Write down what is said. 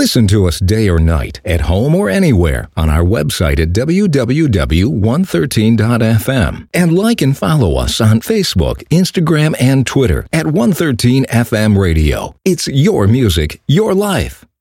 Listen to us day or night, at home or anywhere, on our website at www.113.fm. And like and follow us on Facebook, Instagram, and Twitter at 113 FM Radio. It's your music, your life.